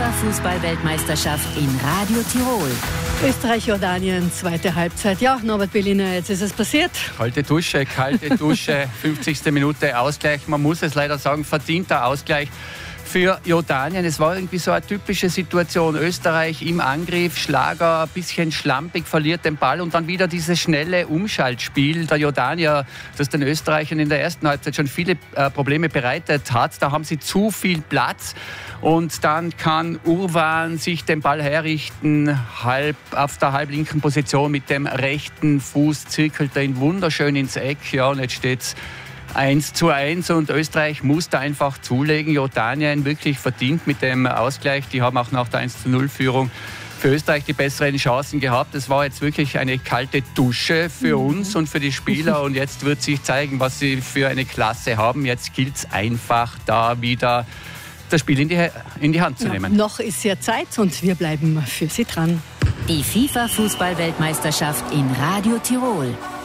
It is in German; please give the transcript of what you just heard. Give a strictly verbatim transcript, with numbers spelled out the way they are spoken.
FIFA-Fußball-Weltmeisterschaft in Radio Tirol. Österreich-Jordanien, zweite Halbzeit. Ja, Norbert Berliner, jetzt ist es passiert. Kalte Dusche, kalte Dusche, fünfzigste Minute Ausgleich. Man muss es leider sagen, verdienter Ausgleich für Jordanien. Es war irgendwie so eine typische Situation. Österreich im Angriff, Schlager, ein bisschen schlampig, verliert den Ball und dann wieder dieses schnelle Umschaltspiel der Jordanier, das den Österreichern in der ersten Halbzeit schon viele äh, Probleme bereitet hat. Da haben sie zu viel Platz und dann kann Urwan sich den Ball herrichten, halb auf der halblinken Position mit dem rechten Fuß zirkelt er ihn wunderschön ins Eck. Ja, und jetzt steht's eins zu eins und Österreich musste einfach zulegen. Jordanien wirklich verdient mit dem Ausgleich. Die haben auch nach der eins zu null Führung für Österreich die besseren Chancen gehabt. Es war jetzt wirklich eine kalte Dusche für uns und für die Spieler. Und jetzt wird sich zeigen, was sie für eine Klasse haben. Jetzt gilt es einfach, da wieder das Spiel in die, in die Hand zu ja, nehmen. Noch ist ja Zeit und wir bleiben für Sie dran. Die FIFA-Fußball-Weltmeisterschaft in Radio Tirol.